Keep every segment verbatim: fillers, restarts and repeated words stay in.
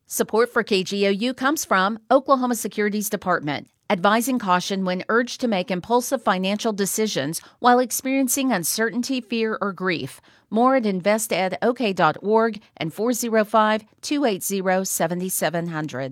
Support for K G O U comes from Oklahoma Securities Department, advising caution when urged to make impulsive financial decisions while experiencing uncertainty, fear, or grief. More at invest ed o k dot org and four oh five, two eight zero, seven seven zero zero.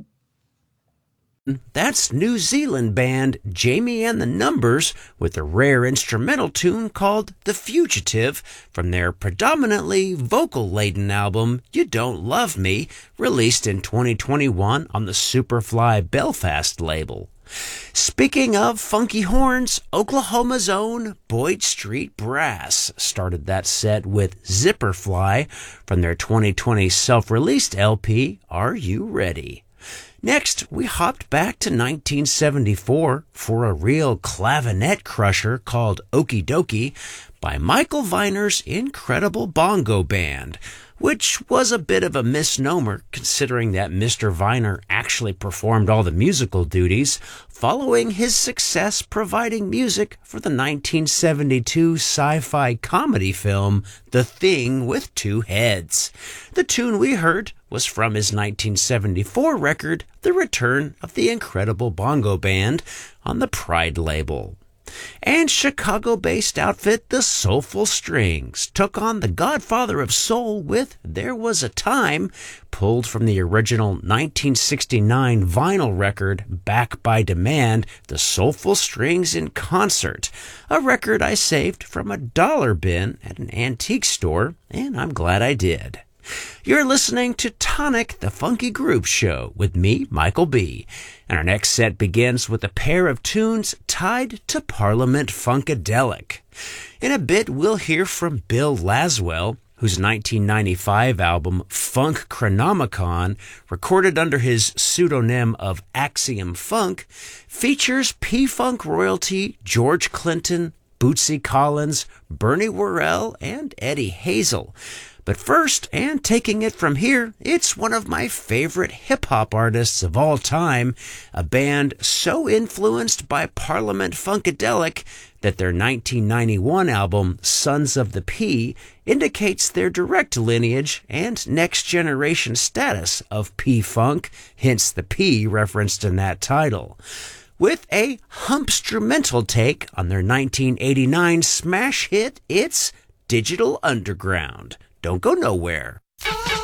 That's New Zealand band Jamie and the Numbers with a rare instrumental tune called The Fugitive from their predominantly vocal-laden album You Don't Love Me, released in twenty twenty-one on the Superfly Belfast label. Speaking of funky horns, Oklahoma's own Boyd Street Brass started that set with Zipperfly from their twenty twenty self-released L P, Are You Ready? Next, we hopped back to nineteen seventy-four for a real clavinet crusher called Okie Dokie by Michael Viner's incredible bongo band, which was a bit of a misnomer considering that Mister Viner actually performed all the musical duties following his success providing music for the nineteen seventy-two sci-fi comedy film The Thing with Two Heads. The tune we heard was from his nineteen seventy-four record, The Return of the Incredible Bongo Band, on the Pride label. And Chicago-based outfit The Soulful Strings took on the godfather of soul with There Was a Time, pulled from the original nineteen sixty-nine vinyl record Back by Demand, The Soulful Strings in Concert, a record I saved from a dollar bin at an antique store, and I'm glad I did. You're listening to Tonic, the Funky Groove Show, with me, Michael B. And our next set begins with a pair of tunes tied to Parliament Funkadelic. In a bit, we'll hear from Bill Laswell, whose nineteen ninety-five album Funk Chronomicon, recorded under his pseudonym of Axiom Funk, features P-Funk royalty George Clinton, Bootsy Collins, Bernie Worrell, and Eddie Hazel. But first, and taking it from here, it's one of my favorite hip-hop artists of all time, a band so influenced by Parliament Funkadelic that their nineteen ninety-one album, Sons of the P, indicates their direct lineage and next-generation status of P-Funk, hence the P referenced in that title, with a humpstrumental take on their nineteen eighty-nine smash hit, it's Digital Underground. Don't go nowhere.